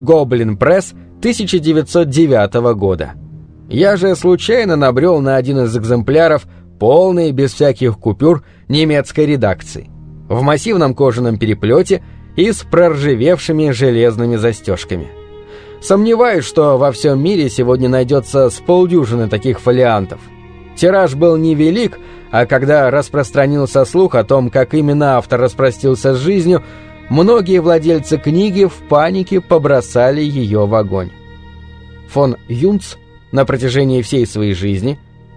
Гоблин Пресс 1909 года. Я же случайно набрел на один из экземпляров, полный, без всяких купюр, немецкой редакции, в массивном кожаном переплете и с проржавевшими железными застежками. Сомневаюсь, что во всем мире сегодня найдется с полдюжины таких фолиантов. Тираж был невелик, а когда распространился слух о том, как именно автор распростился с жизнью, многие владельцы книги в панике побросали ее в огонь. Фон Юнц на протяжении всей своей жизни,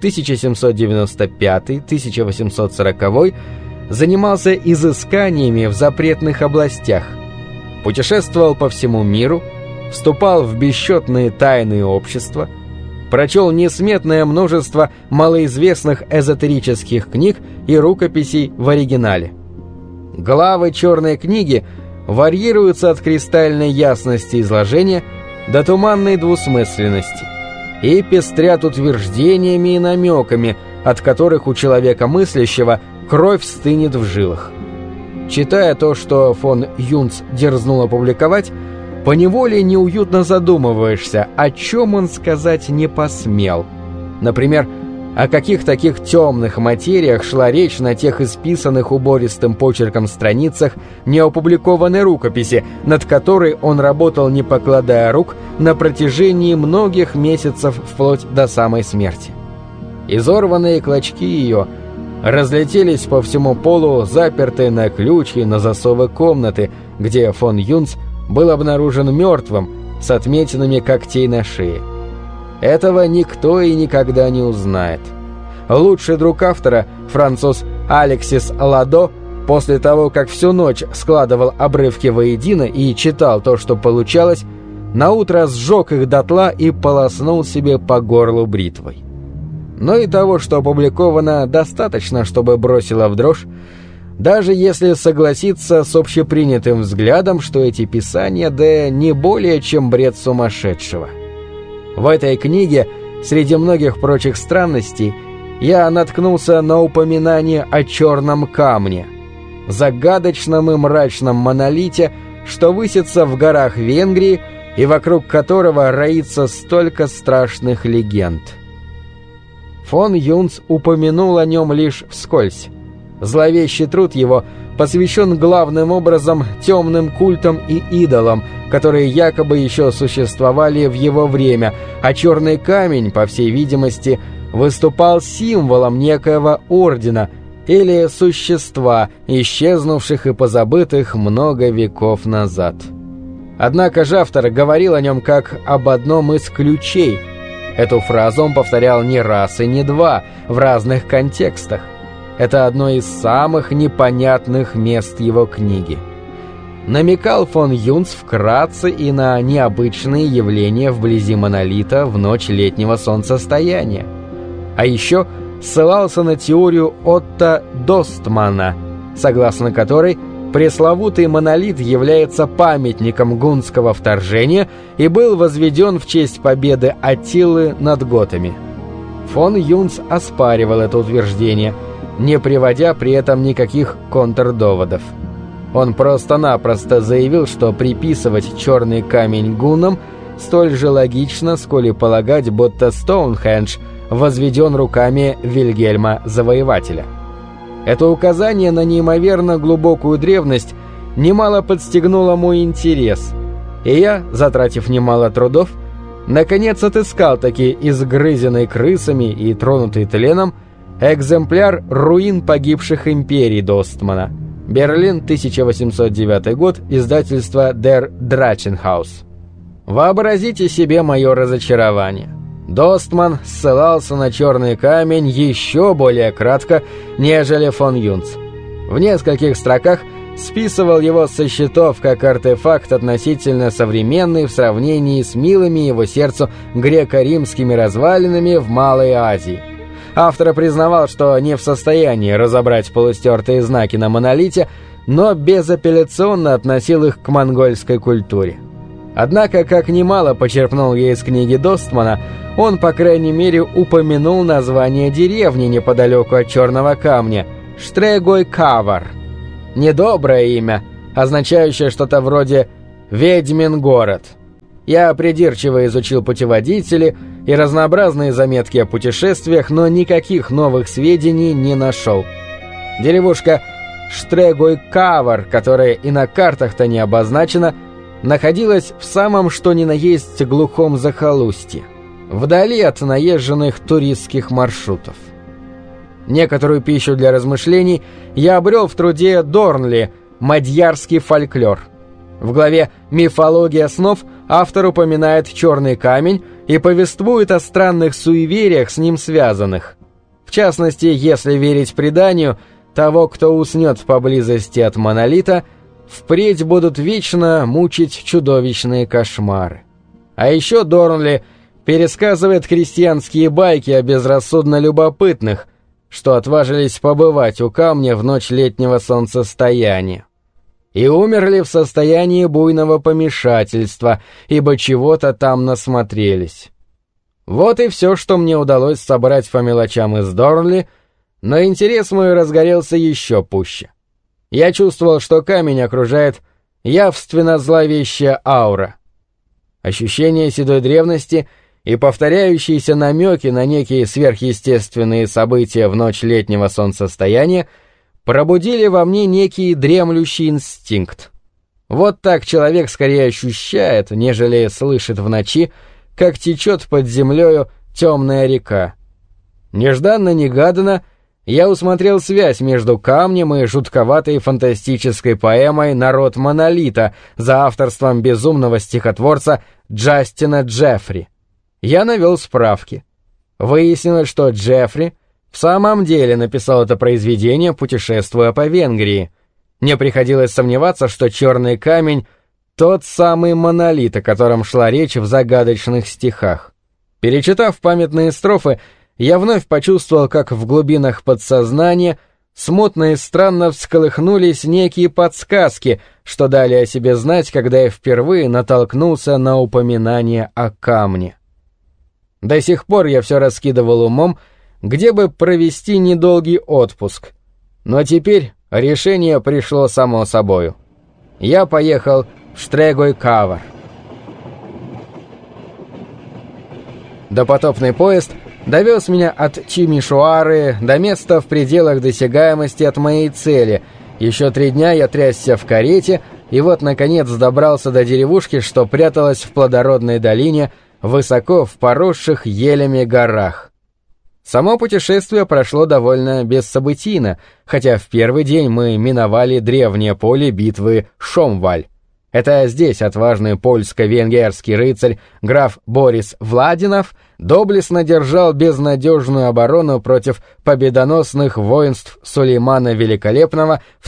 1795-1840, занимался изысканиями в запретных областях, путешествовал по всему миру, вступал в бесчетные тайные общества, прочел несметное множество малоизвестных эзотерических книг и рукописей в оригинале. Главы «Черной книги» варьируются от кристальной ясности изложения до туманной двусмысленности и пестрят утверждениями и намеками, от которых у человека мыслящего кровь стынет в жилах. Читая то, что фон Юнц дерзнул опубликовать, поневоле неуютно задумываешься, о чем он сказать не посмел. Например, о каких таких темных материях шла речь на тех исписанных убористым почерком страницах неопубликованной рукописи, над которой он работал, не покладая рук, на протяжении многих месяцев вплоть до самой смерти. Изорванные клочки ее разлетелись по всему полу, запертые на ключ и на засовы комнаты, где фон Юнц был обнаружен мертвым, с отметинами когтей на шее. Этого никто и никогда не узнает. Лучший друг автора, француз Алексис Ладо, после того, как всю ночь складывал обрывки воедино и читал то, что получалось, наутро сжег их дотла и полоснул себе по горлу бритвой. Но и того, что опубликовано, достаточно, чтобы бросило в дрожь, даже если согласиться с общепринятым взглядом, что эти писания не более чем бред сумасшедшего. В этой книге, среди многих прочих странностей, я наткнулся на упоминание о черном камне, загадочном и мрачном монолите, что высится в горах Венгрии и вокруг которого роится столько страшных легенд. Фон Юнц упомянул о нем лишь вскользь. Зловещий труд его посвящен главным образом темным культам и идолам, которые якобы еще существовали в его время, а черный камень, по всей видимости, выступал символом некоего ордена или существа, исчезнувших и позабытых много веков назад. Однако же автор говорил о нем как об одном из ключей. Эту фразу он повторял не раз и не два, в разных контекстах. Это одно из самых непонятных мест его книги. Намекал фон Юнц вкратце и на необычные явления вблизи монолита в ночь летнего солнцестояния. А еще ссылался на теорию Отто Достмана, согласно которой пресловутый монолит является памятником гуннского вторжения и был возведен в честь победы Аттилы над готами. Фон Юнц оспаривал это утверждение, не приводя при этом никаких контрдоводов. Он просто-напросто заявил, что приписывать черный камень гуннам столь же логично, сколь и полагать, будто Стоунхендж возведен руками Вильгельма Завоевателя. Это указание на неимоверно глубокую древность немало подстегнуло мой интерес, и я, затратив немало трудов, наконец отыскал таки изгрызенный крысами и тронутый тленом экземпляр руин погибших империй Достмана. Берлин, 1809 год, издательство Der Drachenhaus. Вообразите себе мое разочарование. Достман ссылался на черный камень еще более кратко, нежели фон Юнц. В нескольких строках списывал его со счетов как артефакт относительно современный в сравнении с милыми его сердцу греко-римскими развалинами в Малой Азии. Автор признавал, что не в состоянии разобрать полустертые знаки на монолите, но безапелляционно относил их к монгольской культуре. Однако, как немало почерпнул я из книги Достмана, он, по крайней мере, упомянул название деревни неподалеку от Черного камня – Штрегой-Кавар. Недоброе имя, означающее что-то вроде «ведьмин город». Я придирчиво изучил путеводители и разнообразные заметки о путешествиях, но никаких новых сведений не нашел. Деревушка Штрегой-Кавар, которая и на картах-то не обозначена, находилась в самом что ни на есть глухом захолустье, вдали от наезженных туристских маршрутов. Некоторую пищу для размышлений я обрел в труде Дорнли «Мадьярский фольклор». В главе «Мифология снов» автор упоминает черный камень и повествует о странных суевериях, с ним связанных. В частности, если верить преданию, того, кто уснет поблизости от монолита, впредь будут вечно мучить чудовищные кошмары. А еще Дорнли пересказывает крестьянские байки о безрассудно любопытных, что отважились побывать у камня в ночь летнего солнцестояния. И умерли в состоянии буйного помешательства, ибо чего-то там насмотрелись. Вот и все, что мне удалось собрать по мелочам из Дорнли, но интерес мой разгорелся еще пуще. Я чувствовал, что камень окружает явственно зловещая аура. Ощущение седой древности и повторяющиеся намеки на некие сверхъестественные события в ночь летнего солнцестояния пробудили во мне некий дремлющий инстинкт. Вот так человек скорее ощущает, нежели слышит в ночи, как течет под землею темная река. Нежданно-негаданно я усмотрел связь между камнем и жутковатой фантастической поэмой «Народ монолита» за авторством безумного стихотворца Джастина Джеффри. Я навел справки. Выяснилось, что Джеффри в самом деле написал это произведение, путешествуя по Венгрии. Мне приходилось сомневаться, что черный камень — тот самый монолит, о котором шла речь в загадочных стихах. Перечитав памятные строфы, я вновь почувствовал, как в глубинах подсознания смутно и странно всколыхнулись некие подсказки, что дали о себе знать, когда я впервые натолкнулся на упоминание о камне. До сих пор я все раскидывал умом, где бы провести недолгий отпуск. Но теперь решение пришло само собою. Я поехал в Штрегой-Кавар. Допотопный поезд довез меня от Чимишуары до места в пределах досягаемости от моей цели. Еще 3 дня я трясся в карете, и вот, наконец, добрался до деревушки, что пряталась в плодородной долине, высоко в поросших елями горах. Само путешествие прошло довольно бессобытийно, хотя в первый день мы миновали древнее поле битвы Шомваль. Это здесь отважный польско-венгерский рыцарь граф Борис Владинов доблестно держал безнадежную оборону против победоносных воинств Сулеймана Великолепного в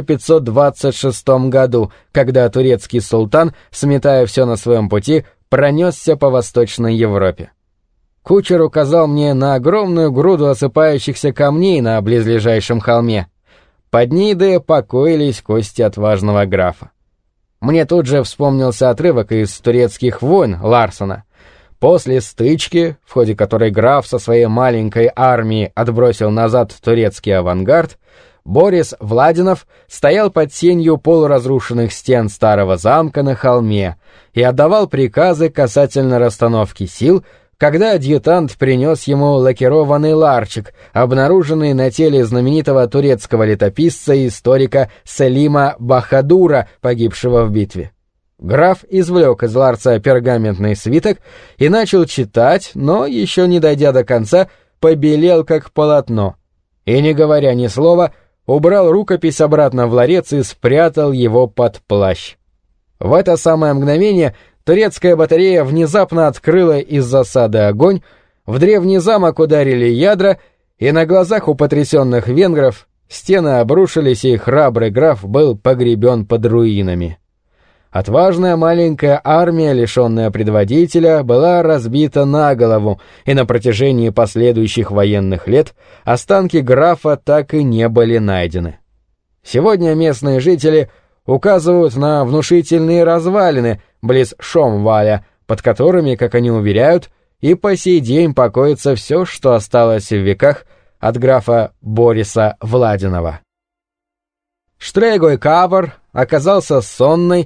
1526 году, когда турецкий султан, сметая все на своем пути, пронесся по Восточной Европе. Кучер указал мне на огромную груду осыпающихся камней на близлежащем холме. Под ней да покоились кости отважного графа. Мне тут же вспомнился отрывок из «Турецких войн» Ларсона. После стычки, в ходе которой граф со своей маленькой армией отбросил назад турецкий авангард, Борис Владинов стоял под сенью полуразрушенных стен старого замка на холме и отдавал приказы касательно расстановки сил, когда адъютант принес ему лакированный ларчик, обнаруженный на теле знаменитого турецкого летописца и историка Селима Бахадура, погибшего в битве. Граф извлек из ларца пергаментный свиток и начал читать, но, еще не дойдя до конца, побелел как полотно. И, не говоря ни слова, убрал рукопись обратно в ларец и спрятал его под плащ. В это самое мгновение турецкая батарея внезапно открыла из засады огонь, в древний замок ударили ядра, и на глазах у потрясенных венгров стены обрушились, и храбрый граф был погребен под руинами. Отважная маленькая армия, лишенная предводителя, была разбита на голову, и на протяжении последующих военных лет останки графа так и не были найдены. Сегодня местные жители указывают на внушительные развалины близ Шомваля, под которыми, как они уверяют, и по сей день покоится все, что осталось в веках от графа Бориса Владинова. Штрегой-Кавар оказался сонной,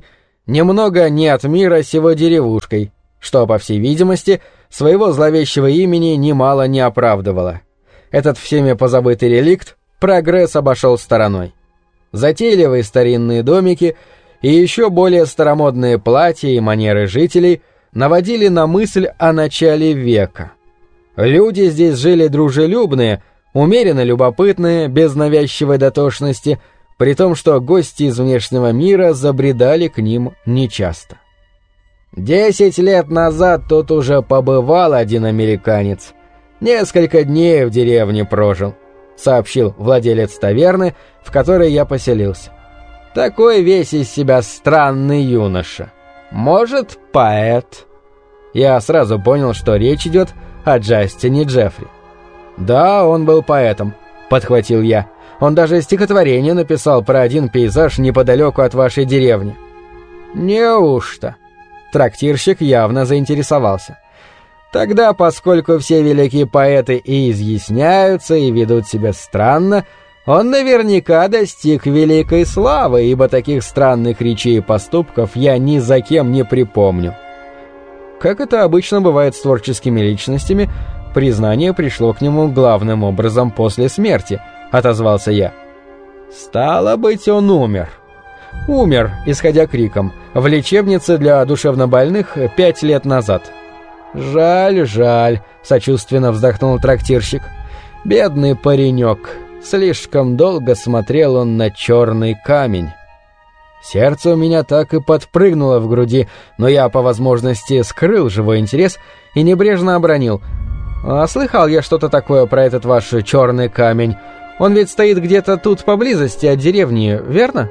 немного не от мира сего деревушкой, что, по всей видимости, своего зловещего имени немало не оправдывало. Этот всеми позабытый реликт прогресс обошел стороной. Затейливые старинные домики и еще более старомодные платья и манеры жителей наводили на мысль о начале века. Люди здесь жили дружелюбные, умеренно любопытные, без навязчивой дотошности, при том, что гости из внешнего мира забредали к ним нечасто. 10 лет назад тут уже побывал один американец. Несколько дней в деревне прожил, сообщил владелец таверны, в которой я поселился. Такой весь из себя странный юноша. Может, поэт. Я сразу понял, что речь идет о Джастине Джеффри. Да, он был поэтом, подхватил я. Он даже стихотворение написал про один пейзаж неподалеку от вашей деревни. Неужто? Трактирщик явно заинтересовался. Тогда, поскольку все великие поэты и изъясняются, и ведут себя странно, он наверняка достиг великой славы, ибо таких странных речей и поступков я ни за кем не припомню. Как это обычно бывает с творческими личностями, признание пришло к нему главным образом после смерти, отозвался я. Стало быть, он умер. Умер, исходя криком, в лечебнице для душевнобольных 5 лет назад. «Жаль, жаль», — сочувственно вздохнул трактирщик. «Бедный паренек, слишком долго смотрел он на черный камень». Сердце у меня так и подпрыгнуло в груди, но я по возможности скрыл живой интерес и небрежно обронил. «А слыхал я что-то такое про этот ваш черный камень. Он ведь стоит где-то тут поблизости от деревни, верно?»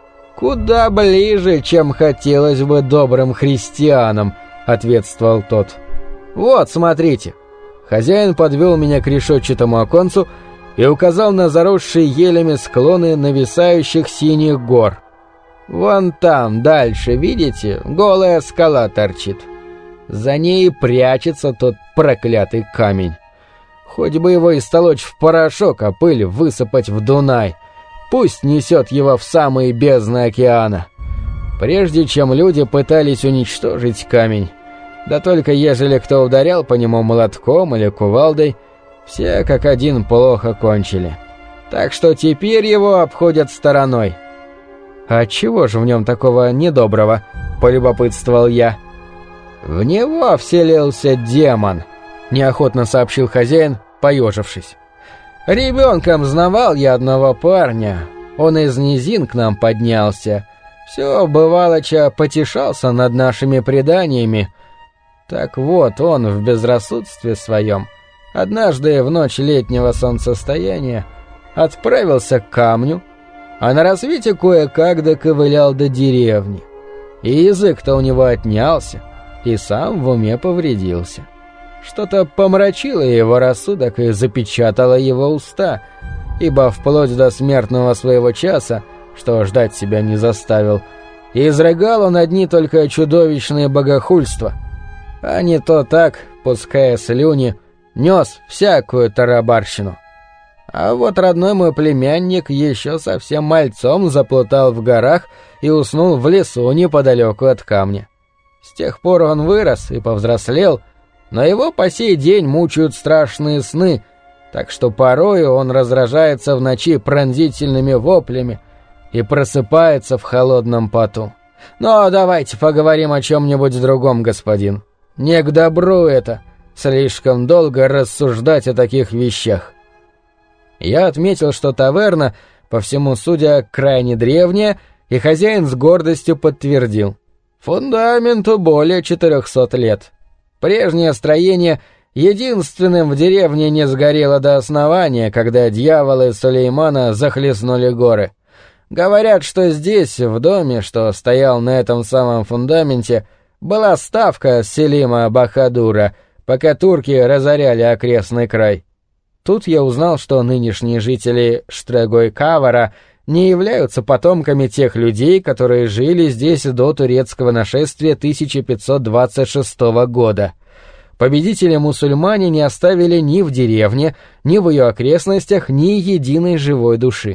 «Куда ближе, чем хотелось бы добрым христианам», — ответствовал тот. «Вот, смотрите». Хозяин подвел меня к решетчатому оконцу и указал на заросшие елями склоны нависающих синих гор. «Вон там, дальше, видите, голая скала торчит. За ней прячется тот проклятый камень. Хоть бы его истолочь в порошок, а пыль высыпать в Дунай. Пусть несет его в самые бездны океана. Прежде чем люди пытались уничтожить камень, да только ежели кто ударял по нему молотком или кувалдой, все как один плохо кончили. Так что теперь его обходят стороной». «А чего же в нем такого недоброго?» — полюбопытствовал я. «В него вселился демон», — неохотно сообщил хозяин, поежившись. «Ребенком знавал я одного парня. Он из низин к нам поднялся. Все, бывалоча, потешался над нашими преданиями. Так вот, он в безрассудстве своем однажды в ночь летнего солнцестояния отправился к камню, а на рассвете кое-как доковылял до деревни. И язык-то у него отнялся, и сам в уме повредился. Что-то помрачило его рассудок и запечатало его уста, ибо вплоть до смертного своего часа, что ждать себя не заставил, изрыгал он одни только чудовищные богохульства, а не то так, пуская слюни, нес всякую тарабарщину. А вот родной мой племянник еще совсем мальцом заплутал в горах и уснул в лесу неподалеку от камня. С тех пор он вырос и повзрослел, но его по сей день мучают страшные сны, так что порою он разражается в ночи пронзительными воплями и просыпается в холодном поту. Но давайте поговорим о чем-нибудь другом, господин. Не к добру это, слишком долго рассуждать о таких вещах. Я отметил, что таверна, по всему судя, крайне древняя, и хозяин с гордостью подтвердил. Фундаменту более 400 лет. Прежнее строение единственным в деревне не сгорело до основания, когда дьяволы Сулеймана захлестнули горы. Говорят, что здесь, в доме, что стоял на этом самом фундаменте, была ставка Селима Бахадура, пока турки разоряли окрестный край. Тут я узнал, что нынешние жители Штрегой-Кавара не являются потомками тех людей, которые жили здесь до турецкого нашествия 1526 года. Победители-мусульмане не оставили ни в деревне, ни в ее окрестностях ни единой живой души.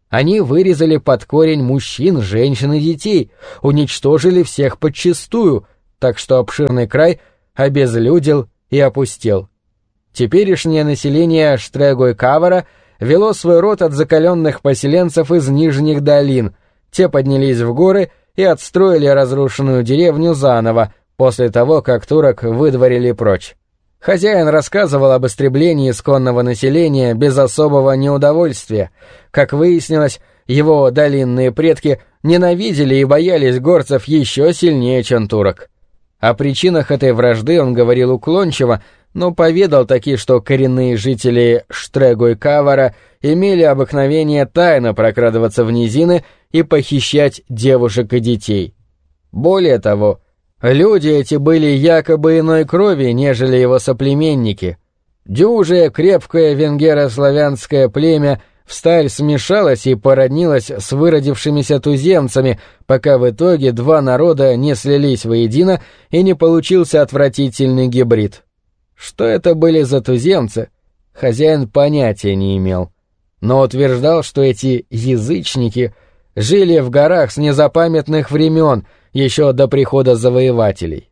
Они вырезали под корень мужчин, женщин и детей, уничтожили всех подчистую, так что обширный край обезлюдил и опустел. Теперешнее население Штрегой-Кавара вело свой род от закаленных поселенцев из нижних долин. Те поднялись в горы и отстроили разрушенную деревню заново, после того, как турок выдворили прочь. Хозяин рассказывал об истреблении исконного населения без особого неудовольствия. Как выяснилось, его долинные предки ненавидели и боялись горцев еще сильнее, чем турок. О причинах этой вражды он говорил уклончиво, но поведал таки, что коренные жители Штрегой-Кавара имели обыкновение тайно прокрадываться в низины и похищать девушек и детей. Более того, люди эти были якобы иной крови, нежели его соплеменники. Дюжее, крепкое венгеро-славянское племя встарь смешалось и породнилось с выродившимися туземцами, пока в итоге два народа не слились воедино и не получился отвратительный гибрид. Что это были за туземцы, хозяин понятия не имел, но утверждал, что эти язычники жили в горах с незапамятных времен, еще до прихода завоевателей.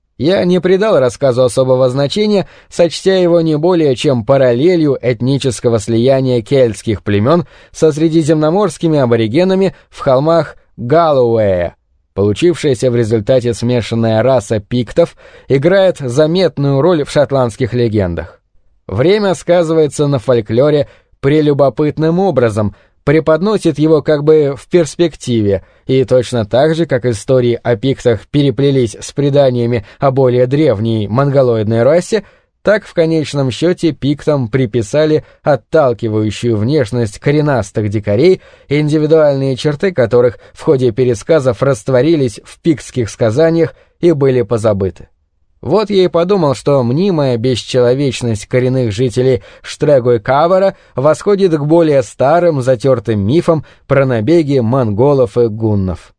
Я не придал рассказу особого значения, сочтя его не более чем параллелью этнического слияния кельтских племен со средиземноморскими аборигенами в холмах Галлоуэя. Получившаяся в результате смешанная раса пиктов играет заметную роль в шотландских легендах. Время сказывается на фольклоре прелюбопытным образом, преподносит его как бы в перспективе, и точно так же, как истории о пиктах переплелись с преданиями о более древней монголоидной расе, так в конечном счете пиктам приписали отталкивающую внешность коренастых дикарей, индивидуальные черты которых в ходе пересказов растворились в пиктских сказаниях и были позабыты. Вот я и подумал, что мнимая бесчеловечность коренных жителей Штрегой-Кавара восходит к более старым затертым мифам про набеги монголов и гуннов.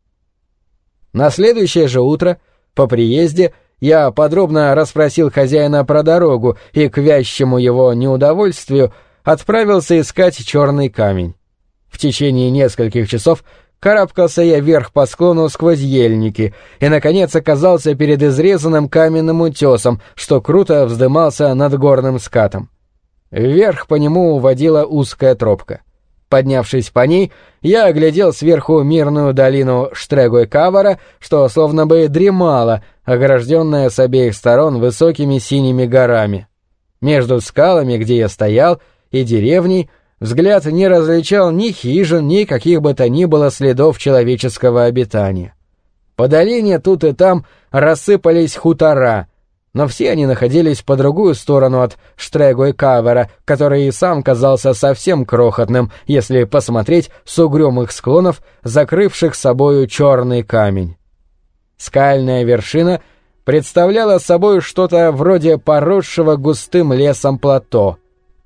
На следующее же утро, по приезде, я подробно расспросил хозяина про дорогу и, к вящему его неудовольствию, отправился искать черный камень. В течение нескольких часов карабкался я вверх по склону сквозь ельники и, наконец, оказался перед изрезанным каменным утесом, что круто вздымался над горным скатом. Вверх по нему уводила узкая тропка. Поднявшись по ней, я оглядел сверху мирную долину Штрегой-Кавара, что словно бы дремала, огражденная с обеих сторон высокими синими горами. Между скалами, где я стоял, и деревней взгляд не различал ни хижин, ни каких бы то ни было следов человеческого обитания. По долине тут и там рассыпались хутора, но все они находились по другую сторону от Штрегой-Кавара, который и сам казался совсем крохотным, если посмотреть с угрюмых склонов, закрывших собою черный камень. Скальная вершина представляла собой что-то вроде поросшего густым лесом плато.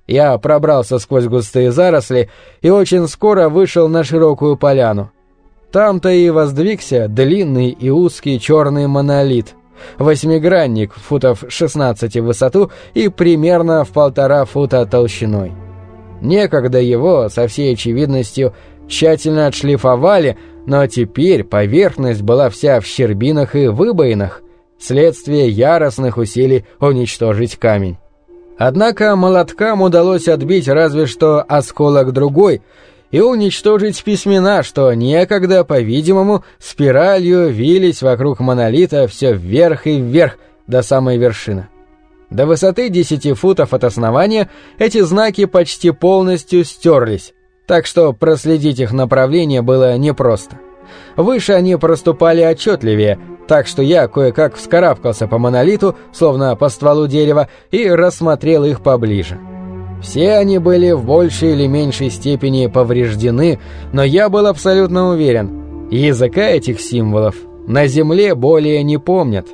Я пробрался сквозь густые заросли и очень скоро вышел на широкую поляну. Там-то и воздвигся длинный и узкий черный монолит, восьмигранник футов 16 в высоту и примерно в 1,5 фута толщиной. Некогда его, со всей очевидностью, тщательно отшлифовали, но теперь поверхность была вся в щербинах и выбоинах, следствие яростных усилий уничтожить камень. Однако молоткам удалось отбить разве что осколок другой и уничтожить письмена, что некогда, по-видимому, спиралью вились вокруг монолита все вверх и вверх до самой вершины. До высоты 10 футов от основания эти знаки почти полностью стерлись, так что проследить их направление было непросто. Выше они проступали отчетливее, так что я кое-как вскарабкался по монолиту, словно по стволу дерева, и рассмотрел их поближе. Все они были в большей или меньшей степени повреждены, но я был абсолютно уверен, языка этих символов на Земле более не помнят.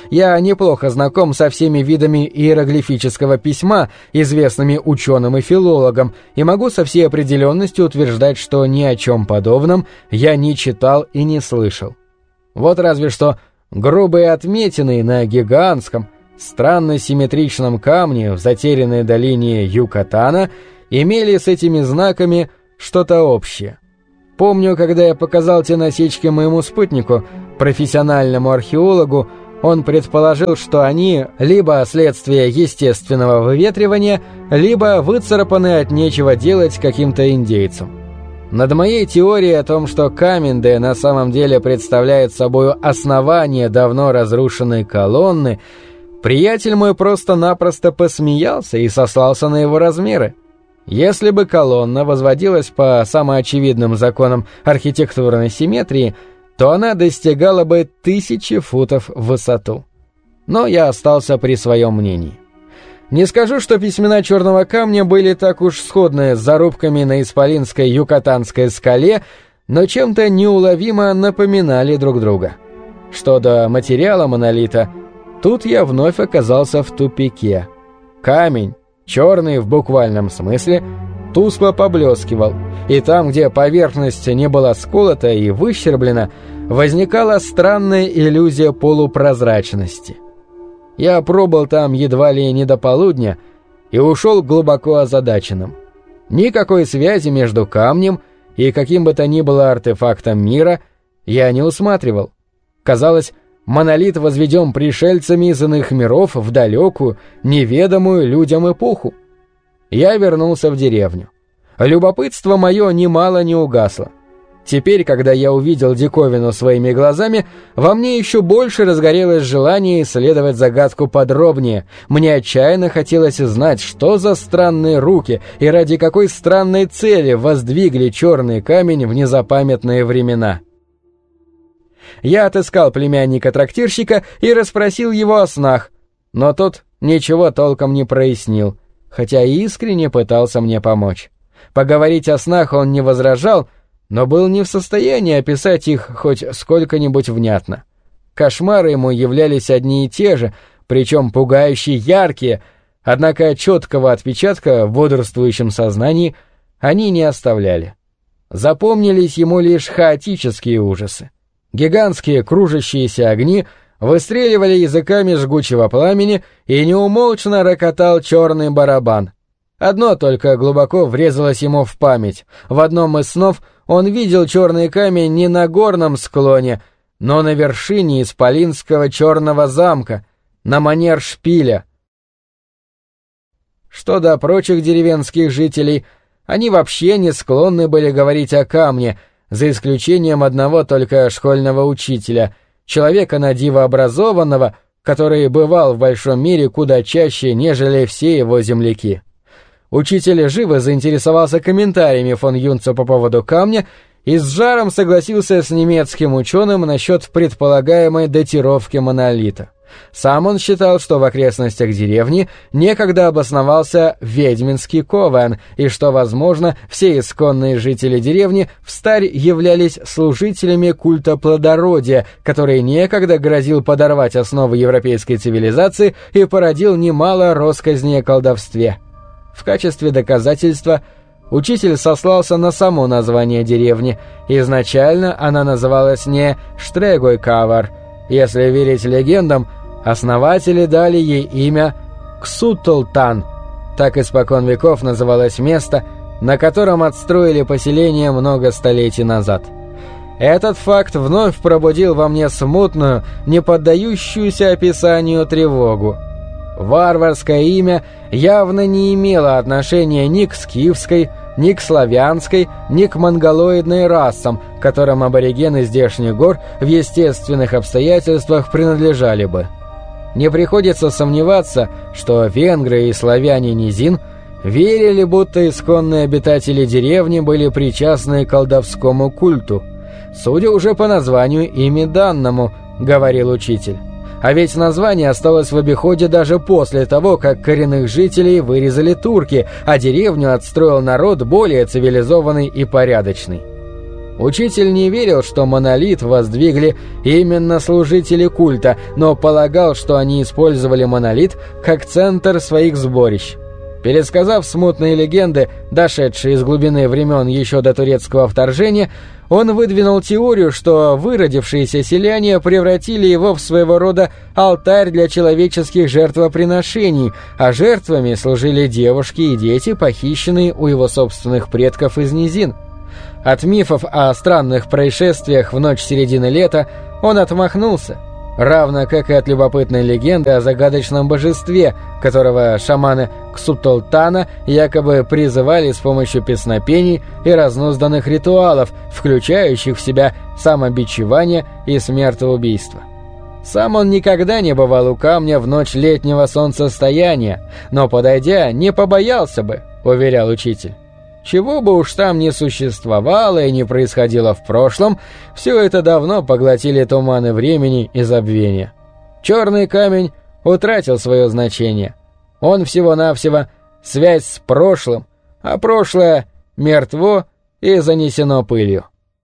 Я неплохо знаком со всеми видами иероглифического письма, известными ученым и филологам, и могу со всей определенностью утверждать, что ни о чем подобном я не читал и не слышал. Вот разве что грубые отметины на гигантском, странно симметричном камне в затерянной долине Юкатана имели с этими знаками что-то общее. Помню, когда я показал те насечки моему спутнику, профессиональному археологу, он предположил, что они либо следствие естественного выветривания, либо выцарапаны от нечего делать каким-то индейцам. Над моей теорией о том, что Камендэ на самом деле представляет собой основание давно разрушенной колонны, приятель мой просто-напросто посмеялся и сослался на его размеры. Если бы колонна возводилась по самоочевидным законам архитектурной симметрии, то она достигала бы 1000 футов в высоту. Но я остался при своем мнении. Не скажу, что письмена черного камня были так уж сходны с зарубками на исполинской юкатанской скале, но чем-то неуловимо напоминали друг друга. Что до материала монолита, тут я вновь оказался в тупике. Камень, черный в буквальном смысле, тускло поблескивал, и там, где поверхность не была сколота и выщерблена, возникала странная иллюзия полупрозрачности. Я пробыл там едва ли не до полудня и ушел глубоко озадаченным. Никакой связи между камнем и каким бы то ни было артефактом мира я не усматривал. Казалось, монолит возведен пришельцами из иных миров в далекую, неведомую людям эпоху. Я вернулся в деревню. Любопытство мое немало не угасло. Теперь, когда я увидел диковину своими глазами, во мне еще больше разгорелось желание исследовать загадку подробнее. Мне отчаянно хотелось знать, что за странные руки и ради какой странной цели воздвигли черный камень в незапамятные времена. Я отыскал племянника-трактирщика и расспросил его о снах, но тот ничего толком не прояснил, хотя и искренне пытался мне помочь. Поговорить о снах он не возражал, но был не в состоянии описать их хоть сколько-нибудь внятно. Кошмары ему являлись одни и те же, причем пугающе яркие, однако четкого отпечатка в бодрствующем сознании они не оставляли. Запомнились ему лишь хаотические ужасы. Гигантские кружащиеся огни выстреливали языками жгучего пламени, и неумолчно рокотал черный барабан. Одно только глубоко врезалось ему в память. В одном из снов он видел черный камень не на горном склоне, но на вершине исполинского черного замка, на манер шпиля. Что до прочих деревенских жителей, они вообще не склонны были говорить о камне, за исключением одного только школьного учителя, человека на диво образованного, который бывал в большом мире куда чаще, нежели все его земляки. Учитель живо заинтересовался комментариями фон Юнца по поводу камня и с жаром согласился с немецким ученым насчет предполагаемой датировки монолита. Сам он считал, что в окрестностях деревни некогда обосновался ведьминский ковен, и что, возможно, все исконные жители деревни встарь являлись служителями культа плодородия, который некогда грозил подорвать основы европейской цивилизации и породил немало роскозней о колдовстве. В качестве доказательства учитель сослался на само название деревни. Изначально она называлась не Штрегойкавар. Если верить легендам, основатели дали ей имя Ксутултан. Так испокон веков называлось место, на котором отстроили поселение много столетий назад. Этот факт вновь пробудил во мне смутную, не поддающуюся описанию тревогу. Варварское имя явно не имело отношения ни к скифской, ни к славянской, ни к монголоидной расам, которым аборигены здешних гор в естественных обстоятельствах принадлежали бы. Не приходится сомневаться, что венгры и славяне низин верили, будто исконные обитатели деревни были причастны к колдовскому культу. Судя уже по названию ими данному, говорил учитель. А ведь название осталось в обиходе даже после того, как коренных жителей вырезали турки, а деревню отстроил народ более цивилизованный и порядочный. Учитель не верил, что монолит воздвигли именно служители культа, но полагал, что они использовали монолит как центр своих сборищ. Пересказав смутные легенды, дошедшие из глубины времен еще до турецкого вторжения, он выдвинул теорию, что выродившиеся селяне превратили его в своего рода алтарь для человеческих жертвоприношений, а жертвами служили девушки и дети, похищенные у его собственных предков из низин. От мифов о странных происшествиях в ночь середины лета он отмахнулся, равно как и от любопытной легенды о загадочном божестве, которого шаманы Ксутолтана якобы призывали с помощью песнопений и разнузданных ритуалов, включающих в себя самобичевание и смертоубийство. Сам он никогда не бывал у камня в ночь летнего солнцестояния, но, подойдя, не побоялся бы, уверял учитель. Чего бы уж там ни существовало и не происходило в прошлом, все это давно поглотили туманы времени и забвения. Черный камень утратил свое значение. Он всего-навсего связь с прошлым, а прошлое мертво и занесено пылью.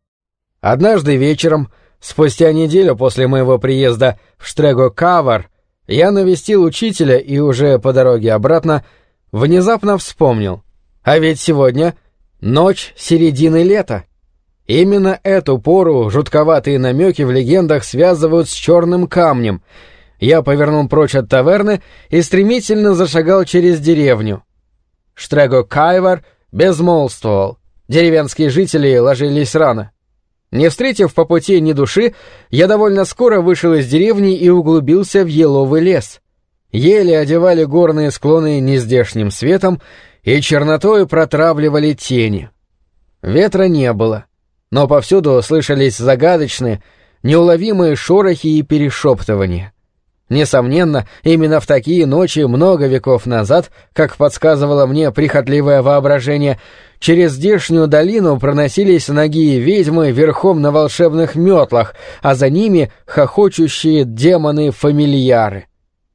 Однажды вечером, спустя неделю после моего приезда в Штрего-Кавар, я навестил учителя и уже по дороге обратно внезапно вспомнил. А ведь сегодня ночь середины лета. Именно эту пору жутковатые намеки в легендах связывают с черным камнем. Я повернул прочь от таверны и стремительно зашагал через деревню. Штрего-Кайвар безмолвствовал. Деревенские жители ложились рано. Не встретив по пути ни души, я довольно скоро вышел из деревни и углубился в еловый лес. Ели одевали горные склоны нездешним светом и чернотой протравливали тени. Ветра не было, но повсюду слышались загадочные, неуловимые шорохи и перешептывания. Несомненно, именно в такие ночи много веков назад, как подсказывало мне прихотливое воображение, через здешнюю долину проносились нагие ведьмы верхом на волшебных метлах, а за ними хохочущие демоны-фамильяры.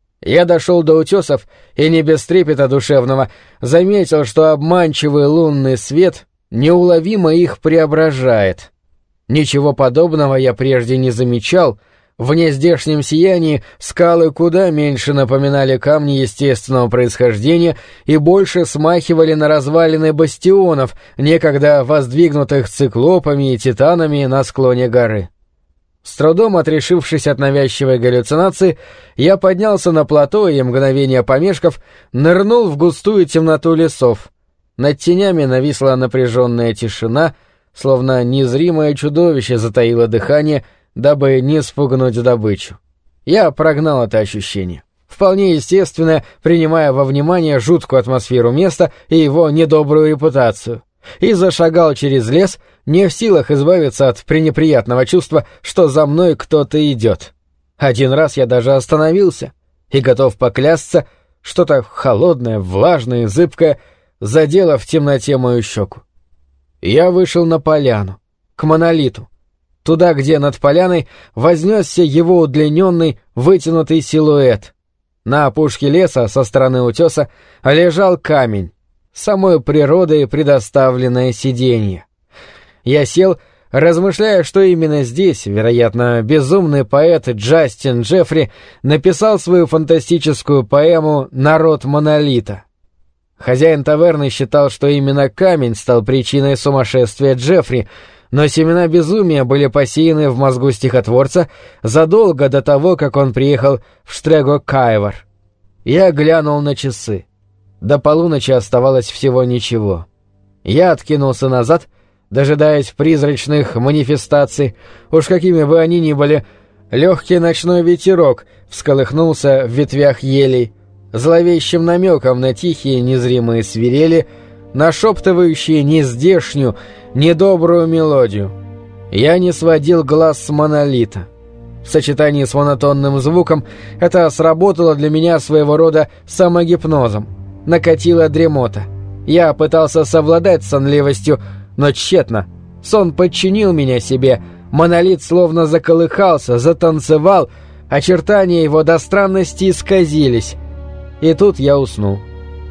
Я дошел до утесов и не без трепета душевного заметил, что обманчивый лунный свет неуловимо их преображает. Ничего подобного я прежде не замечал. В нездешнем сиянии скалы куда меньше напоминали камни естественного происхождения и больше смахивали на развалины бастионов, некогда воздвигнутых циклопами и титанами на склоне горы. С трудом отрешившись от навязчивой галлюцинации, я поднялся на плато и, мгновение помешков, нырнул в густую темноту лесов. Над тенями нависла напряженная тишина, словно незримое чудовище затаило дыхание, дабы не спугнуть добычу. Я прогнал это ощущение, вполне естественно, принимая во внимание жуткую атмосферу места и его недобрую репутацию, и зашагал через лес, не в силах избавиться от пренеприятного чувства, что за мной кто-то идет. Один раз я даже остановился и готов поклясться, что-то холодное, влажное и зыбкое задело в темноте мою щеку. Я вышел на поляну, к монолиту, туда, где над поляной вознесся его удлиненный, вытянутый силуэт. На опушке леса со стороны утеса лежал камень, самой природой предоставленное сиденье. Я сел, размышляя, что именно здесь, вероятно, безумный поэт Джастин Джеффри написал свою фантастическую поэму «Народ монолита». Хозяин таверны считал, что именно камень стал причиной сумасшествия Джеффри, но семена безумия были посеяны в мозгу стихотворца задолго до того, как он приехал в Штрего-Кайвар. Я глянул на часы. До полуночи оставалось всего ничего. Я откинулся назад, дожидаясь призрачных манифестаций, уж какими бы они ни были. Легкий ночной ветерок всколыхнулся в ветвях елей, зловещим намеком на тихие незримые свирели, нашептывающие нездешнюю, недобрую мелодию. Я не сводил глаз с монолита. В сочетании с монотонным звуком это сработало для меня своего рода самогипнозом. Накатила дремота. Я пытался совладать с сонливостью, но тщетно. Сон подчинил меня себе, монолит словно заколыхался, затанцевал, очертания его до странности исказились. И тут я уснул.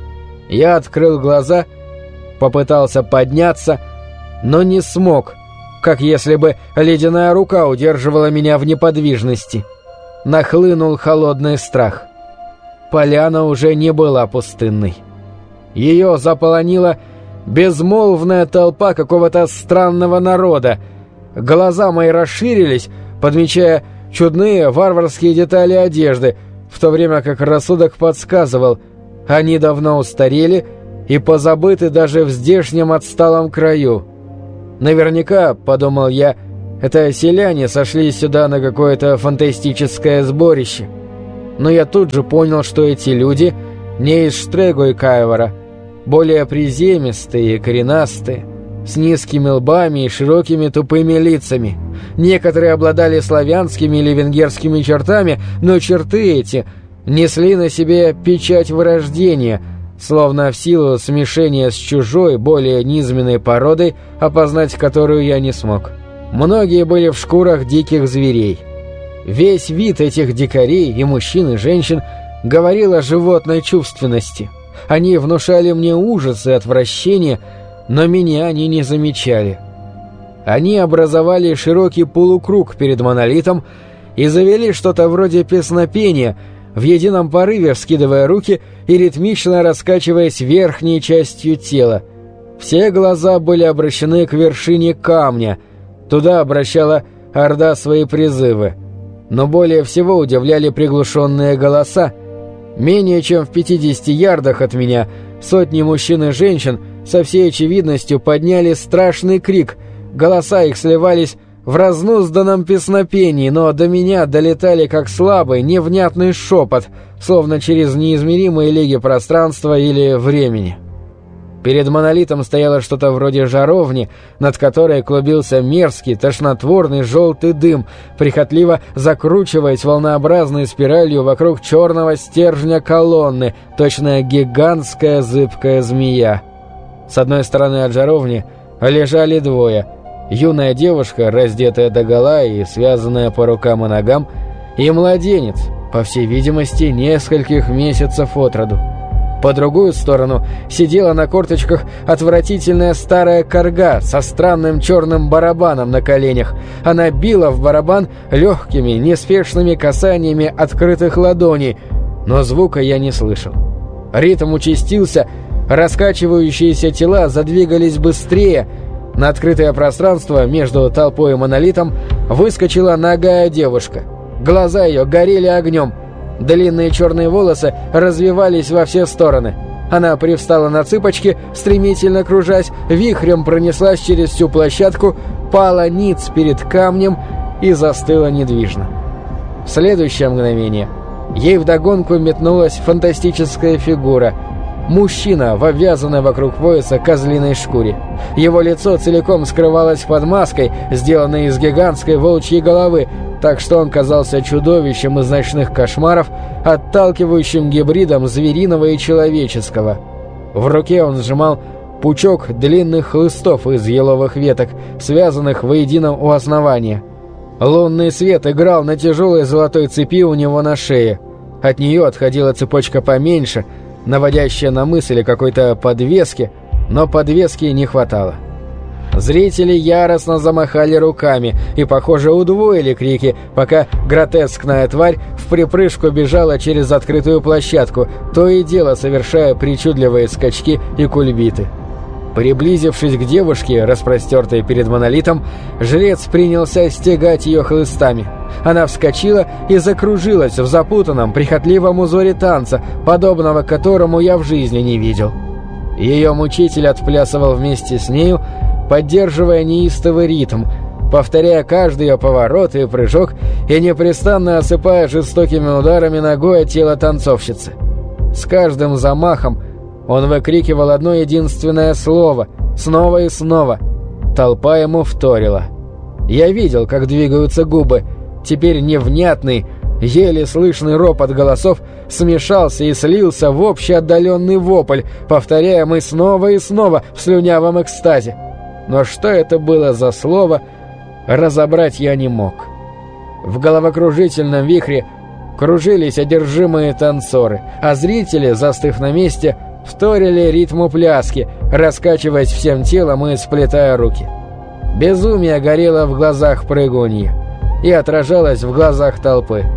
Я открыл глаза, попытался подняться, но не смог, как если бы ледяная рука удерживала меня в неподвижности. Нахлынул холодный страх. Поляна уже не была пустынной. Ее заполонила безмолвная толпа какого-то странного народа. Глаза мои расширились, подмечая чудные варварские детали одежды, в то время как рассудок подсказывал, они давно устарели и позабыты даже в здешнем отсталом краю. Наверняка, подумал я, это селяне сошли сюда на какое-то фантастическое сборище. Но я тут же понял, что эти люди не из Штрего и Каевара, более приземистые и коренастые, с низкими лбами и широкими тупыми лицами. Некоторые обладали славянскими или венгерскими чертами, но черты эти несли на себе печать вырождения, словно в силу смешения с чужой, более низменной породой, опознать которую я не смог. Многие были в шкурах диких зверей. Весь вид этих дикарей, и мужчин, и женщин, говорил о животной чувственности. Они внушали мне ужас и отвращение, но меня они не замечали. Они образовали широкий полукруг перед монолитом и завели что-то вроде песнопения, в едином порыве вскидывая руки и ритмично раскачиваясь верхней частью тела. Все глаза были обращены к вершине камня, туда обращала орда свои призывы. Но более всего удивляли приглушенные голоса. Менее чем в 50 ярдах от меня сотни мужчин и женщин со всей очевидностью подняли страшный крик. Голоса их сливались в разнузданном песнопении, но до меня долетали как слабый, невнятный шепот, словно через неизмеримые лиги пространства или времени. Перед монолитом стояло что-то вроде жаровни, над которой клубился мерзкий, тошнотворный желтый дым, прихотливо закручиваясь волнообразной спиралью вокруг черного стержня колонны, точно гигантская зыбкая змея. С одной стороны от жаровни лежали двое: юная девушка, раздетая догола и связанная по рукам и ногам, и младенец, по всей видимости, нескольких месяцев от роду. По другую сторону сидела на корточках отвратительная старая корга со странным черным барабаном на коленях. Она била в барабан легкими, неспешными касаниями открытых ладоней, но звука я не слышал. Ритм участился, раскачивающиеся тела задвигались быстрее. На открытое пространство между толпой и монолитом выскочила нагая девушка. Глаза ее горели огнем. Длинные черные волосы развивались во все стороны. Она привстала на цыпочки, стремительно кружась, вихрем пронеслась через всю площадку, пала ниц перед камнем и застыла недвижно. В следующее мгновение ей вдогонку метнулась фантастическая фигура. Мужчина в обвязанной вокруг пояса козлиной шкуре. Его лицо целиком скрывалось под маской, сделанной из гигантской волчьей головы, так что он казался чудовищем из ночных кошмаров, отталкивающим гибридом звериного и человеческого. В руке он сжимал пучок длинных хлыстов из еловых веток, связанных воедино у основания. Лунный свет играл на тяжелой золотой цепи у него на шее. От нее отходила цепочка поменьше, наводящая на мысль о какой-то подвеске, но подвески не хватало. Зрители яростно замахали руками и, похоже, удвоили крики, пока гротескная тварь вприпрыжку бежала через открытую площадку, то и дело совершая причудливые скачки и кульбиты. Приблизившись к девушке, распростертой перед монолитом, жрец принялся стегать ее хлыстами. Она вскочила и закружилась в запутанном, прихотливом узоре танца, подобного которому я в жизни не видел. Ее мучитель отплясывал вместе с нею, поддерживая неистовый ритм, повторяя каждый ее поворот и прыжок и непрестанно осыпая жестокими ударами ногой тело танцовщицы. С каждым замахом он выкрикивал одно единственное слово, снова и снова. Толпа ему вторила. Я видел, как двигаются губы. Теперь невнятный, еле слышный ропот голосов смешался и слился в общий отдаленный вопль, повторяемый снова и снова в слюнявом экстазе. Но что это было за слово, разобрать я не мог. В головокружительном вихре кружились одержимые танцоры, а зрители, застыв на месте, вторили ритму пляски, раскачиваясь всем телом и сплетая руки. Безумие горело в глазах прыгуньи и отражалось в глазах толпы.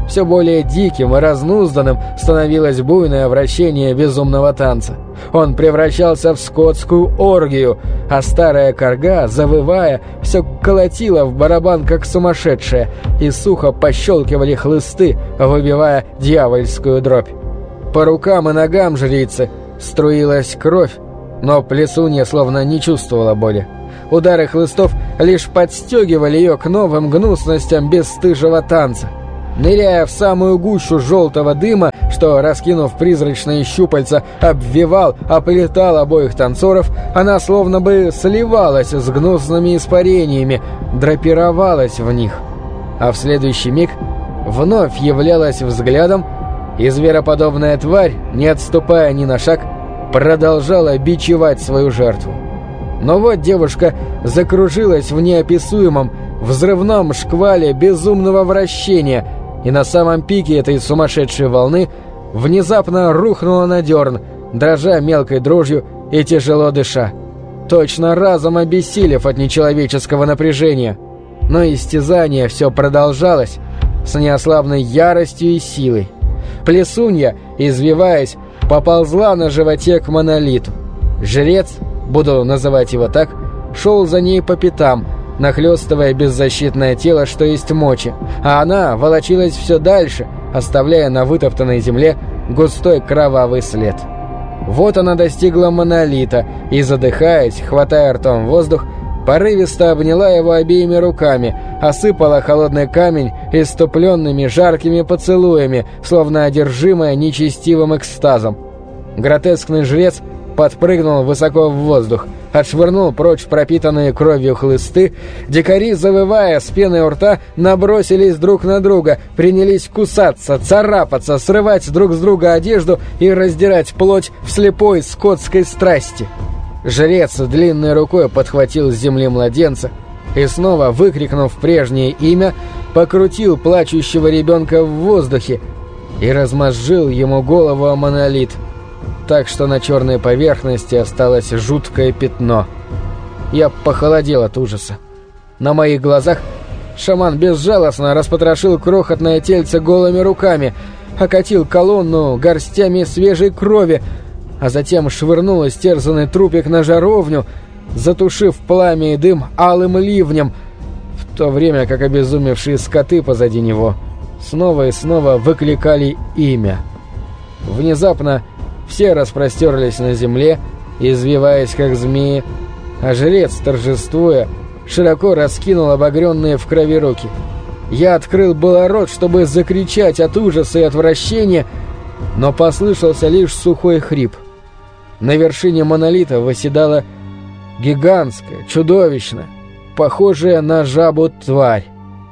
все более диким и разнузданным становилось буйное вращение безумного танца. Он превращался в скотскую оргию, а старая корга, завывая, все колотила в барабан, как сумасшедшая, и сухо пощелкивали хлысты, выбивая дьявольскую дробь. По рукам и ногам жрицы струилась кровь, но плесунья словно не чувствовала боли. Удары хлыстов лишь подстегивали ее к новым гнусностям бесстыжего танца. Ныряя в самую гущу желтого дыма, что, раскинув призрачные щупальца, обвивал, оплетал обоих танцоров, она словно бы сливалась с гнусными испарениями, драпировалась в них. А в следующий миг вновь являлась взглядом, и звероподобная тварь, не отступая ни на шаг, продолжала бичевать свою жертву. Но вот девушка закружилась в неописуемом, взрывном шквале безумного вращения, и на самом пике этой сумасшедшей волны внезапно рухнула на дерн, дрожа мелкой дрожью и тяжело дыша, точно разом обессилев от нечеловеческого напряжения. Но истязание все продолжалось с неослабной яростью и силой. Плесунья, извиваясь, поползла на животе к монолиту. Жрец, буду называть его так, шел за ней по пятам, нахлестывая беззащитное тело, что есть мочи, а она волочилась все дальше, оставляя на вытоптанной земле густой кровавый след. Вот она достигла монолита и, задыхаясь, хватая ртом воздух, порывисто обняла его обеими руками, осыпала холодный камень иступленными жаркими поцелуями, словно одержимая нечестивым экстазом. Гротескный жрец подпрыгнул высоко в воздух, отшвырнул прочь пропитанные кровью хлысты. Дикари, завывая с пеной у рта, набросились друг на друга, принялись кусаться, царапаться, срывать друг с друга одежду и раздирать плоть в слепой скотской страсти. Жрец длинной рукой подхватил с земли младенца и, снова выкрикнув прежнее имя, покрутил плачущего ребенка в воздухе и размозжил ему голову о монолит, так что на черной поверхности осталось жуткое пятно. Я похолодел от ужаса. На моих глазах шаман безжалостно распотрошил крохотное тельце голыми руками, окатил колонну горстями свежей крови, а затем швырнул истерзанный трупик на жаровню, затушив пламя и дым алым ливнем, в то время как обезумевшие скоты позади него снова и снова выкликали имя. Внезапно все распростерлись на земле, извиваясь как змеи, а жрец, торжествуя, широко раскинул обогренные в крови руки. Я открыл было рот, чтобы закричать от ужаса и отвращения, но послышался лишь сухой хрип. На вершине монолита восседала гигантская, чудовищная, похожая на жабу тварь.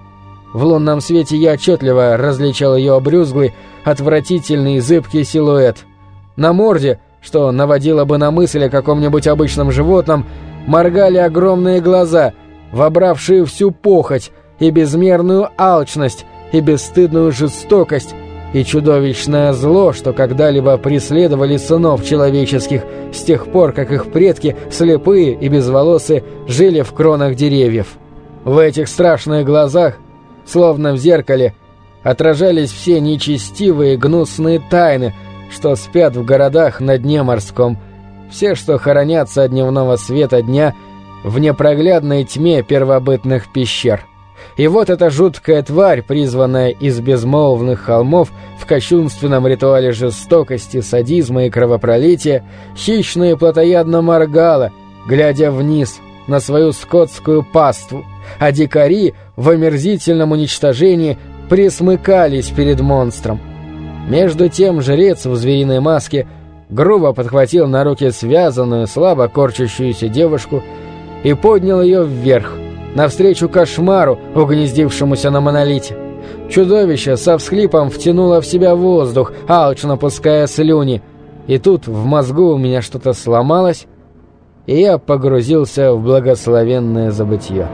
В лунном свете я отчетливо различал ее обрюзглый, отвратительный, зыбкий силуэт. На морде, что наводило бы на мысль о каком-нибудь обычном животном, моргали огромные глаза, вобравшие всю похоть и безмерную алчность, и бесстыдную жестокость, и чудовищное зло, что когда-либо преследовали сынов человеческих с тех пор, как их предки, слепые и безволосые, жили в кронах деревьев. В этих страшных глазах, словно в зеркале, отражались все нечестивые и гнусные тайны, что спят в городах на дне морском, все, что хоронятся от дневного света дня в непроглядной тьме первобытных пещер. И вот эта жуткая тварь, призванная из безмолвных холмов в кощунственном ритуале жестокости, садизма и кровопролития, хищно и плотоядно моргала, глядя вниз на свою скотскую паству, а дикари в омерзительном уничтожении присмыкались перед монстром. Между тем жрец в звериной маске грубо подхватил на руки связанную, слабо корчащуюся девушку и поднял ее вверх, навстречу кошмару, угнездившемуся на монолите. Чудовище со всхлипом втянуло в себя воздух, алчно пуская слюни, и тут в мозгу у меня что-то сломалось, и я погрузился в благословенное забытье.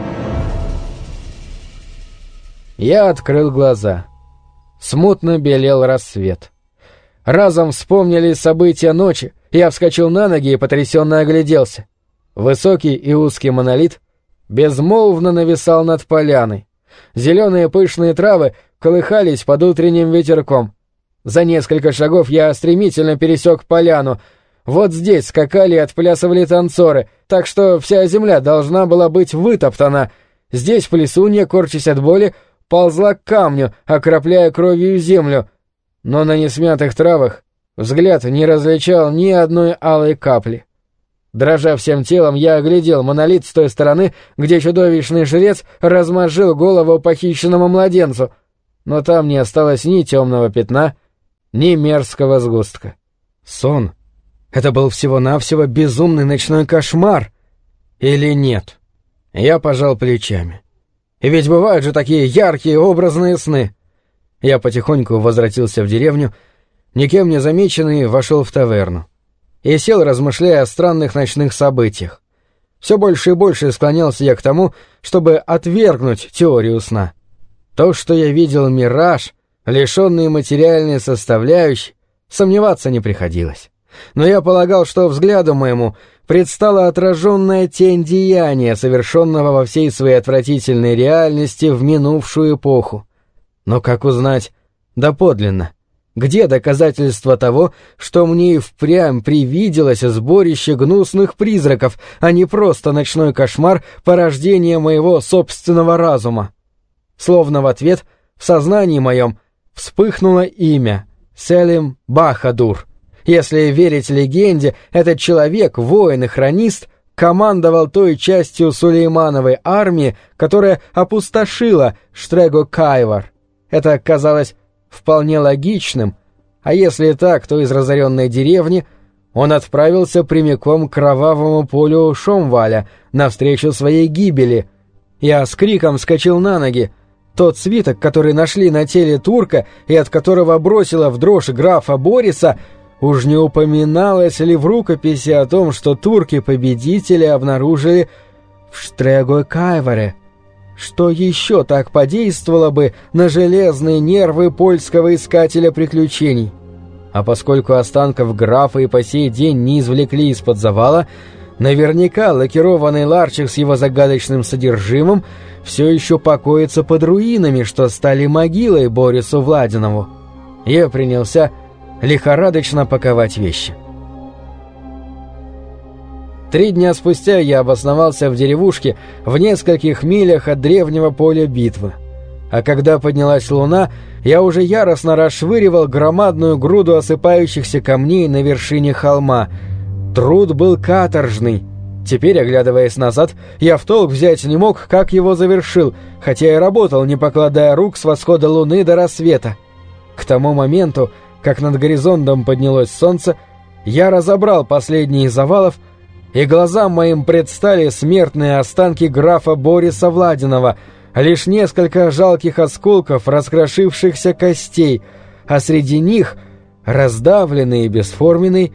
Я открыл глаза. Смутно белел рассвет. Разом вспомнились события ночи, я вскочил на ноги и потрясенно огляделся. Высокий и узкий монолит безмолвно нависал над поляной, Зеленые пышные травы колыхались под утренним ветерком. За несколько шагов я стремительно пересек поляну. Вот здесь скакали и отплясывали танцоры, так что вся земля должна была быть вытоптана. Здесь плесунья, корчась от боли, ползла к камню, окропляя кровью землю. Но на несмятых травах взгляд не различал ни одной алой капли. Дрожа всем телом, я оглядел монолит с той стороны, где чудовищный жрец размозжил голову похищенному младенцу, но там не осталось ни темного пятна, ни мерзкого сгустка. Сон. Это был всего-навсего безумный ночной кошмар. Или нет? Я пожал плечами. И ведь бывают же такие яркие образные сны. Я потихоньку возвратился в деревню, никем не замеченный вошел в таверну и сел, размышляя о странных ночных событиях. Все больше и больше склонялся я к тому, чтобы отвергнуть теорию сна. То, что я видел мираж, лишенный материальной составляющей, сомневаться не приходилось. Но я полагал, что взгляду моему предстала отраженная тень деяния, совершенного во всей своей отвратительной реальности в минувшую эпоху. Но как узнать доподлинно? Где доказательства того, что мне и впрямь привиделось сборище гнусных призраков, а не просто ночной кошмар порождения моего собственного разума? Словно в ответ в сознании моем вспыхнуло имя — Селим Бахадур. Если верить легенде, этот человек, воин и хронист, командовал той частью Сулеймановой армии, которая опустошила Штрего-Кайвар. Это казалось вполне логичным, а если так, то из разоренной деревни он отправился прямиком к кровавому полю Шомваля навстречу своей гибели. Я с криком вскочил на ноги. Тот свиток, который нашли на теле турка и от которого бросила в дрожь графа Бориса, уж не упоминалось ли в рукописи о том, что турки-победители обнаружили в Штрего-Кайваре? Что еще так подействовало бы на железные нервы польского искателя приключений? А поскольку останков графа и по сей день не извлекли из-под завала, наверняка лакированный ларчик с его загадочным содержимым все еще покоится под руинами, что стали могилой Борису Владинову. Я принялся лихорадочно паковать вещи. 3 дня спустя я обосновался в деревушке в нескольких милях от древнего поля битвы. А когда поднялась луна, я уже яростно расшвыривал громадную груду осыпающихся камней на вершине холма. Труд был каторжный. Теперь, оглядываясь назад, я в толк взять не мог, как его завершил, хотя и работал, не покладая рук с восхода луны до рассвета. К тому моменту, как над горизонтом поднялось солнце, я разобрал последние из завалов, и глазам моим предстали смертные останки графа Бориса Владинова, лишь несколько жалких осколков раскрошившихся костей, а среди них, раздавленный и бесформенный,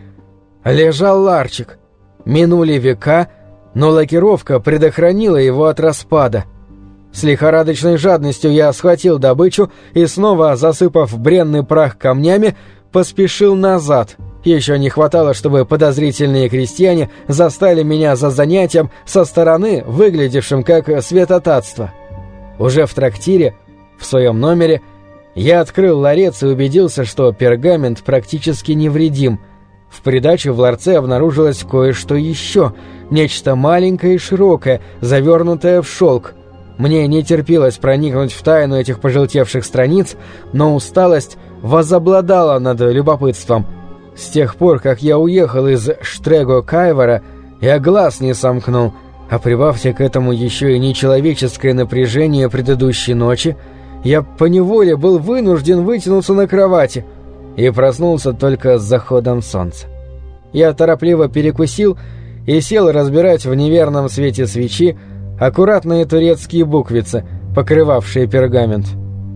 лежал ларчик. Минули века, но лакировка предохранила его от распада. С лихорадочной жадностью я схватил добычу и, снова засыпав бренный прах камнями, поспешил назад. Еще не хватало, чтобы подозрительные крестьяне застали меня за занятием со стороны, выглядевшим как святотатство. Уже в трактире, в своем номере, я открыл ларец и убедился, что пергамент практически невредим. В придачу в ларце обнаружилось кое-что еще, нечто маленькое и широкое, завернутое в шелк. Мне не терпелось проникнуть в тайну этих пожелтевших страниц, но усталость возобладала над любопытством. С тех пор, как я уехал из Штрего-Кайвара, я глаз не сомкнул, а прибавьте к этому еще и нечеловеческое напряжение предыдущей ночи, я поневоле был вынужден вытянуться на кровати и проснулся только с заходом солнца. Я торопливо перекусил и сел разбирать в неверном свете свечи аккуратные турецкие буквицы, покрывавшие пергамент.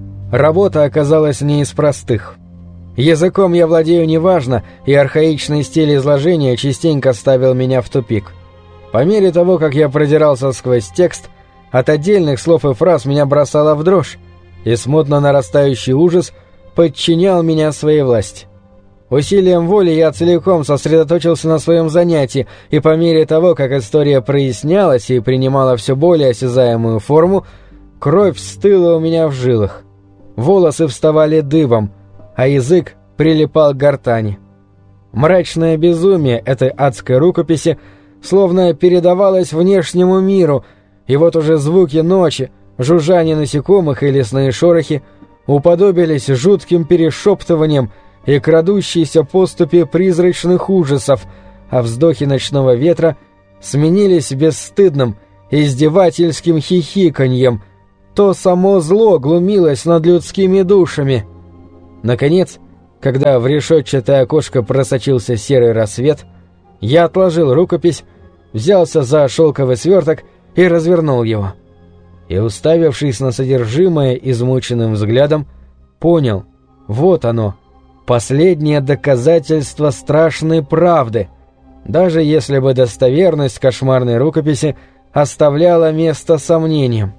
Работа оказалась не из простых. Языком я владею неважно, и архаичный стиль изложения частенько ставил меня в тупик. По мере того, как я продирался сквозь текст, от отдельных слов и фраз меня бросало в дрожь, и смутно нарастающий ужас подчинял меня своей власти. Усилием воли я целиком сосредоточился на своем занятии, и по мере того, как история прояснялась и принимала все более осязаемую форму, Кровь стыла у меня в жилах. Волосы вставали дыбом, а язык прилипал к гортани. Мрачное безумие этой адской рукописи словно передавалось внешнему миру, и вот уже звуки ночи, жужжание насекомых и лесные шорохи уподобились жутким перешептываниям и крадущейся поступи призрачных ужасов, а вздохи ночного ветра сменились бесстыдным, издевательским хихиканьем. То само зло глумилось над людскими душами. Наконец, когда в решетчатое окошко просочился серый рассвет, я отложил рукопись, взялся за шелковый сверток и развернул его. И, уставившись на содержимое измученным взглядом, понял, вот оно, последнее доказательство страшной правды, даже если бы достоверность кошмарной рукописи оставляла место сомнениям.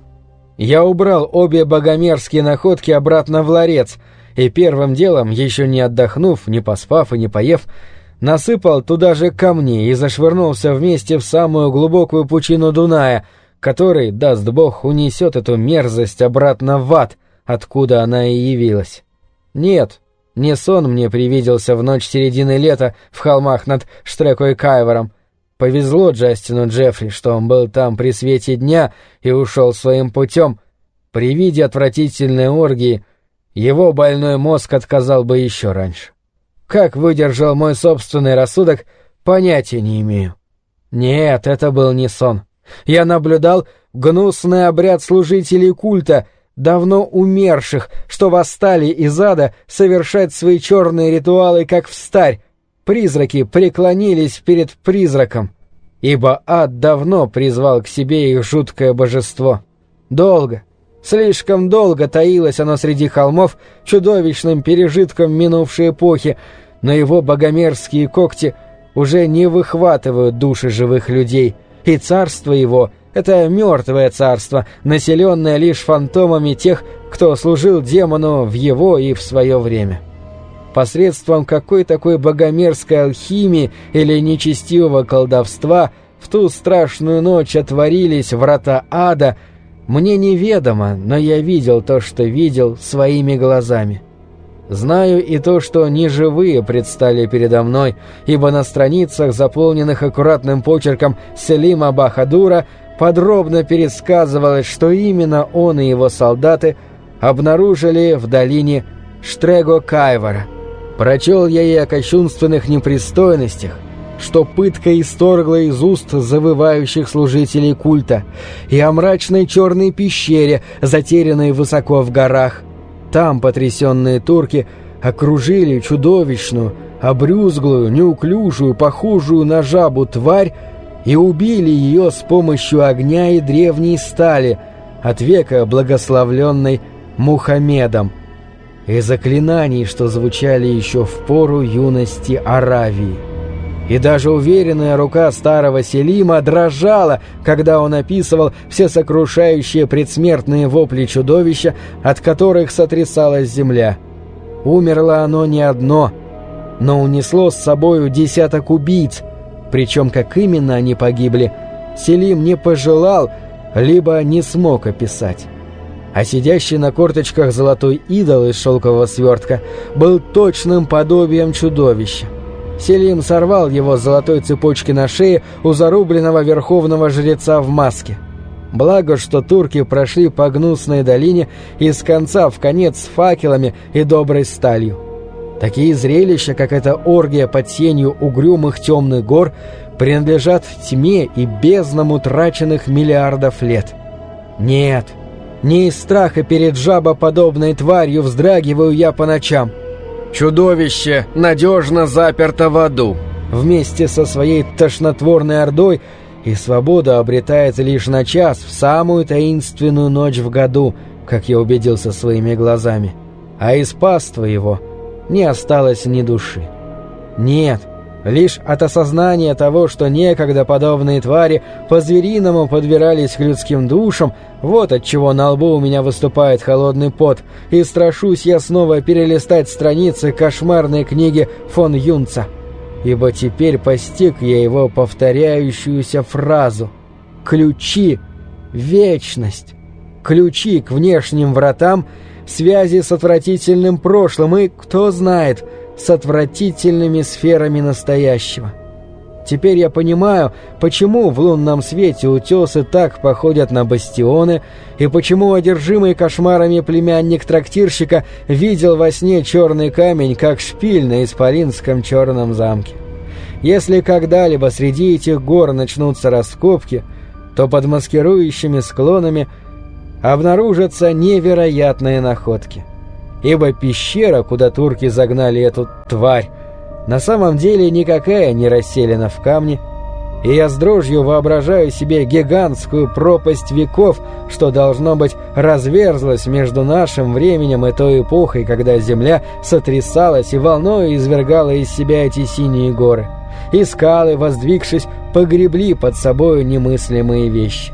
Я убрал обе богомерзкие находки обратно в ларец и первым делом, еще не отдохнув, не поспав и не поев, насыпал туда же камни и зашвырнулся вместе в самую глубокую пучину Дуная, который, даст Бог, унесет эту мерзость обратно в ад, откуда она и явилась. Нет, не сон мне привиделся в ночь середины лета в холмах над Штрекой-Кайвером. Повезло Джастину Джеффри, что он был там при свете дня и ушел своим путем. При виде отвратительной оргии его больной мозг отказал бы еще раньше. Как выдержал мой собственный рассудок, понятия не имею. Нет, это был не сон. Я наблюдал гнусный обряд служителей культа, давно умерших, что восстали из ада совершать свои черные ритуалы, как встарь. Призраки преклонились перед призраком, ибо ад давно призвал к себе их жуткое божество. Долго, слишком долго таилось оно среди холмов чудовищным пережитком минувшей эпохи, но его богомерзкие когти уже не выхватывают души живых людей, и царство его — это мертвое царство, населенное лишь фантомами тех, кто служил демону в его и в свое время. Посредством какой такой богомерзкой алхимии или нечестивого колдовства в ту страшную ночь отворились врата ада, мне неведомо, но я видел то, что видел своими глазами. Знаю и то, что неживые предстали передо мной, ибо на страницах, заполненных аккуратным почерком Селима Бахадура, подробно пересказывалось, что именно он и его солдаты обнаружили в долине Штрего-Кайвара. Прочел я и о кощунственных непристойностях, что пытка исторгла из уст завывающих служителей культа, и о мрачной черной пещере, затерянной высоко в горах. Там потрясенные турки окружили чудовищную, обрюзглую, неуклюжую, похожую на жабу тварь и убили ее с помощью огня и древней стали, от века благословленной Мухаммедом, и заклинаний, что звучали еще в пору юности Аравии. И даже уверенная рука старого Селима дрожала, когда он описывал все сокрушающие предсмертные вопли чудовища, от которых сотрясалась земля. Умерло оно не одно, но унесло с собою десяток убийц, причем как именно они погибли, Селим не пожелал, либо не смог описать. А сидящий на корточках золотой идол из шелкового свертка был точным подобием чудовища. Селим сорвал его с золотой цепочки на шее у зарубленного верховного жреца в маске. Благо, что турки прошли по гнусной долине из конца в конец с факелами и доброй сталью. Такие зрелища, как эта оргия под сенью угрюмых темных гор, принадлежат тьме и безднам утраченных миллиардов лет. Нет, не из страха перед жабоподобной тварью вздрагиваю я по ночам. Чудовище надежно заперто в аду вместе со своей тошнотворной ордой, и свобода обретается лишь на час в самую таинственную ночь в году, как я убедился своими глазами. А из паства его не осталось ни души. Нет, лишь от осознания того, что некогда подобные твари по-звериному подбирались к людским душам, вот отчего на лбу у меня выступает холодный пот, и страшусь я снова перелистать страницы кошмарной книги фон Юнца, ибо теперь постиг я его повторяющуюся фразу: «Ключи, вечность, ключи к внешним вратам, связи с отвратительным прошлым и, кто знает, с отвратительными сферами настоящего. Теперь я понимаю, почему в лунном свете утесы так походят на бастионы, и почему одержимый кошмарами племянник трактирщика видел во сне черный камень, как шпиль на исполинском черном замке. Если когда-либо среди этих гор начнутся раскопки, то под маскирующими склонами обнаружатся невероятные находки. Ибо пещера, куда турки загнали эту тварь, на самом деле никакая не расселена в камне, и я с дрожью воображаю себе гигантскую пропасть веков, что, должно быть, разверзлась между нашим временем и той эпохой, когда земля сотрясалась и волною извергала из себя эти синие горы, и скалы, воздвигшись, погребли под собою немыслимые вещи.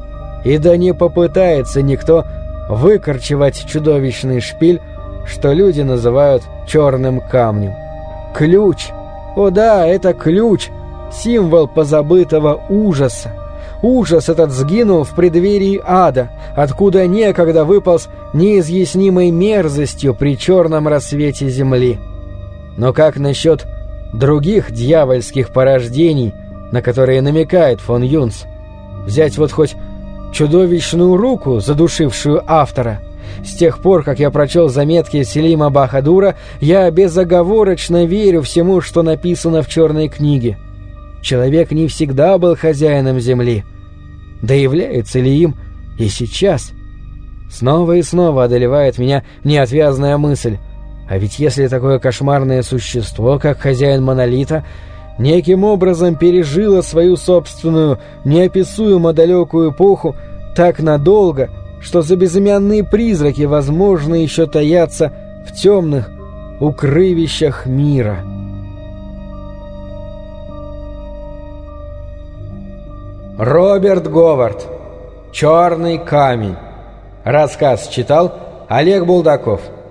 И да не попытается никто выкорчевать чудовищный шпиль, что люди называют черным камнем. Ключ! О да, это ключ! Символ позабытого ужаса. Ужас этот сгинул в преддверии ада, откуда некогда выполз неизъяснимой мерзостью при черном рассвете земли. Но как насчет других дьявольских порождений, на которые намекает фон Юнц? Взять вот хоть чудовищную руку, задушившую автора. С тех пор, как я прочел заметки Селима Бахадура, я безоговорочно верю всему, что написано в черной книге. Человек не всегда был хозяином земли. Да является ли им и сейчас? Снова и снова одолевает меня неотвязная мысль. А ведь если такое кошмарное существо, как хозяин монолита, неким образом пережило свою собственную, неописуемо далекую эпоху так надолго, что за безымянные призраки, возможно, еще таятся в темных укрывищах мира. Роберт Говард. «Черный камень». Рассказ читал Олег Булдаков.